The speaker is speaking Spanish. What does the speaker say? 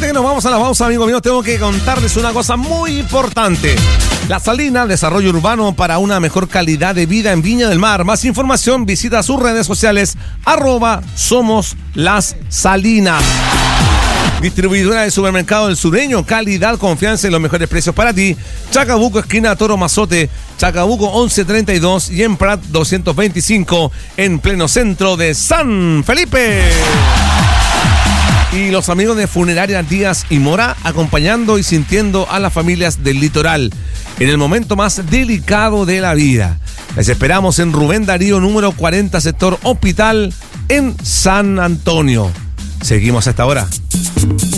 que nos vamos a la pausa, amigos míos, tengo que contarles una cosa muy importante. La Salina, desarrollo urbano para una mejor calidad de vida en Viña del Mar. Más información, visita sus redes sociales, @SomosLasSalinas. Distribuidora de supermercado del Sureño, calidad, confianza y los mejores precios para ti. Chacabuco, esquina Toro Mazote, Chacabuco 1132 y en Prat 225, en pleno centro de San Felipe. Y los amigos de Funeraria Díaz y Mora, acompañando y sintiendo a las familias del litoral en el momento más delicado de la vida. Les esperamos en Rubén Darío, número 40, sector Hospital, en San Antonio. Seguimos hasta ahora.